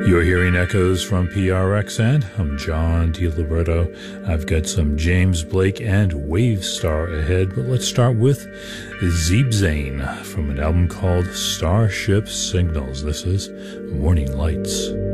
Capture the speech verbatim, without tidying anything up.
You're hearing echoes from P R X, and I'm John DiLiberto. I've got some James Blake and Wavestar ahead, but let's start with Zeeb Zayn from an album called Starship Signals. This is Morning Lights.